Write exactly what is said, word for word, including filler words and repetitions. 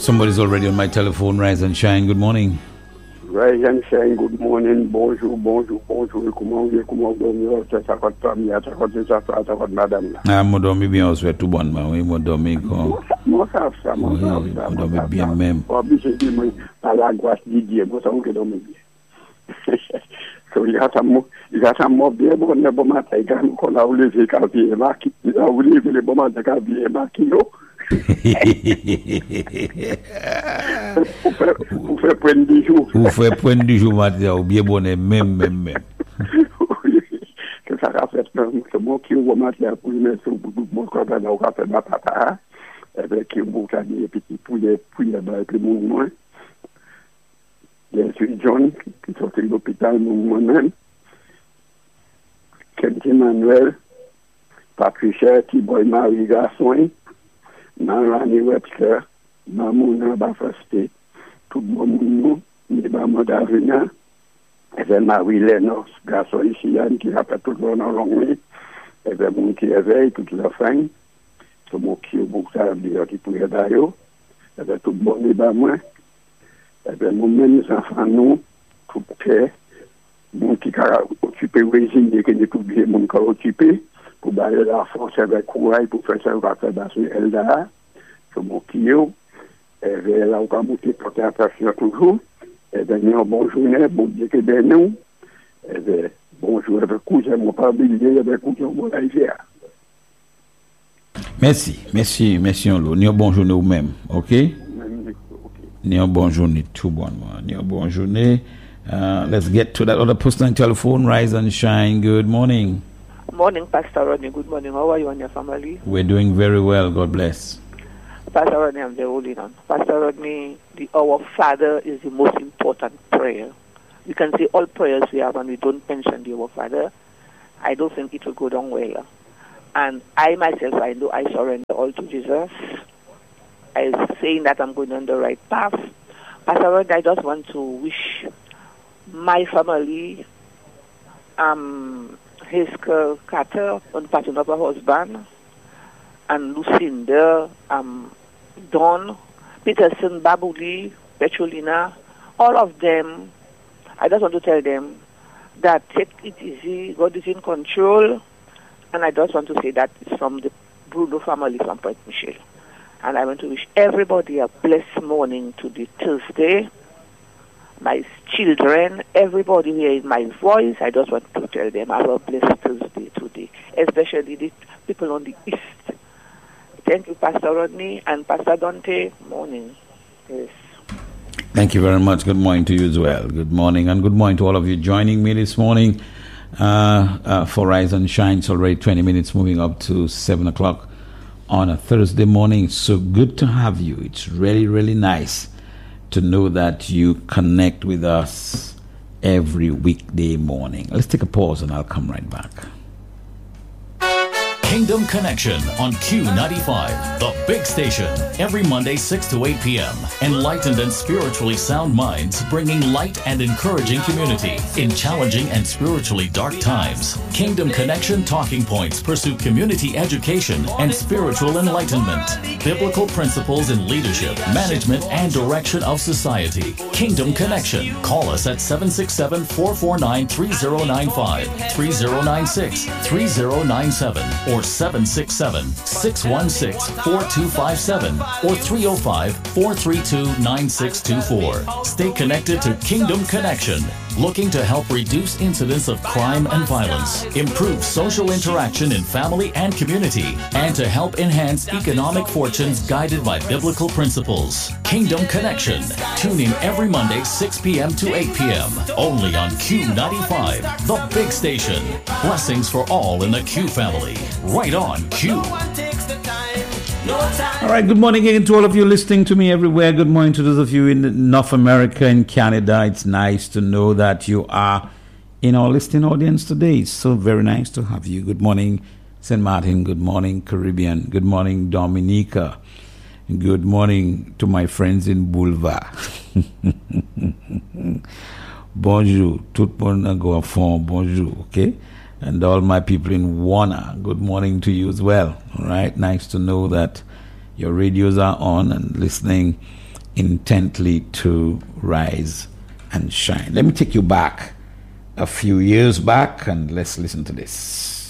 Somebody's already on my telephone. Rise and shine. Good morning. Rise and shine. Good morning. Bonjour, bonjour, bonjour. Comment vous comment dormir? Ça ça va pas bien. Ça va ça ça ça va madame. Ah, moi dormi bien. On se fait tout bon, ma oui, moi dormi quand. Moi ça ça, moi ça ça. Moi dormi bien même. Obligé de moi par la grâce de Dieu, moi ça on que dormi bien. So il y a ça moi, il y a ça moi bien bon ne bon matin quand on a levé café marqué, on a levé le bon matin café marqué. Vous faites point du jour. Vous faites point du jour, matin, ou bien bon, même, même, même. C'est ça qu'a fait, c'est moi qui vous matin pour le mettre sur le bon côté, on a fait ma papa, avec un beau cahier, petit poulet, poulet, avec le mouvement. Je suis John, qui sortait de l'hôpital, moi-même. Kenty Manuel, Patricia, Tiboy Marie Garçon. Marani Webster, Mamouna Bafasté, tout le monde, les mamans d'Avena, et Marie Lennox, garçon ici, qui a fait tout le monde en longue, et bien, mon qui éveille toute la fin, tout le monde qui est beaucoup de qui pourrait d'ailleurs, et bien, tout le monde est bas moi, et bien, mon même enfant, nous, tout fait, mon qui a occupé le régime, et qui n'est pas oublié, mon qui a occupé, pour bailler la force avec courage pour faire ça, on va faire dans ce Elda, sur mon kio, et bien là, on va monter pour faire attention toujours, et bien, bonne journée, bon Dieu que bien nous, et bien, bonjour avec cousin, mon pas oublié, avec cousin, mon rivière. Merci, merci, merci, on l'eau. Bonne journée ou même, ok? Ni bonne journée, tout bon, ni bonne journée. Uh, let's get to that other person on telephone. Rise and shine. Good morning. Morning, Pastor Rodney. Good morning. How are you and your family? We're doing very well. God bless. Pastor Rodney, I'm very holding on. Pastor Rodney, the Our Father is the most important prayer. You can say all prayers we have and we don't mention the Our Father. I don't think it will go down well. And I myself, I know I surrender all to Jesus. I'm saying that I'm going on the right path. Pastor Rodney, I just want to wish my family, um, Haskell Carter, on part of her husband, and Lucinda, um, Don, Peterson, Babuli, Petrolina, all of them. I just want to tell them that take it easy, God is in control, and I just want to say that it's from the Bruno family from Point Michel. And I want to wish everybody a blessed morning to the Thursday. My children, everybody hearing my voice, I just want to tell them have a blessed Thursday today, especially the people on the east. Thank you, Pastor Rodney and Pastor Dante. Morning. Yes. Thank you very much. Good morning to you as well. Good morning, and good morning to all of you joining me this morning uh, uh, for Rise and Shine. It's already twenty minutes moving up to seven o'clock on a Thursday morning. So good to have you. It's really, really nice to know that you connect with us every weekday morning. Let's take a pause and I'll come right back. Kingdom Connection on Q ninety-five, the big station, every Monday six to eight p.m. Enlightened and spiritually sound minds bringing light and encouraging community in challenging and spiritually dark times. Kingdom Connection talking points pursue community education and spiritual enlightenment, biblical principles in leadership, management, and direction of society. Kingdom Connection. Call us at seven six seven, four four nine, three zero nine five, three zero nine six, three zero nine seven, or seven six seven, six one six, four two five seven or three oh five, four three two, nine six two four. Stay connected to Kingdom Connection, looking to help reduce incidents of crime and violence, improve social interaction in family and community, and to help enhance economic fortunes guided by biblical principles. Kingdom Connection. Tune in every Monday six p.m. to eight p.m. only on Q ninety-five, the big station. Blessings for all in the Q family. Right on Q. All right, good morning again to all of you listening to me everywhere. Good morning to those of you in North America and Canada. It's nice to know that you are in our listening audience today. It's so very nice to have you. Good morning, Saint Martin. Good morning, Caribbean. Good morning, Dominica. Good morning to my friends in Boulevard. Bonjour. Tout le monde go à fond. Bonjour, okay? And all my people in Warner, good morning to you as well. All right, nice to know that your radios are on and listening intently to rise and shine. Let me take you back a few years back and let's listen to this.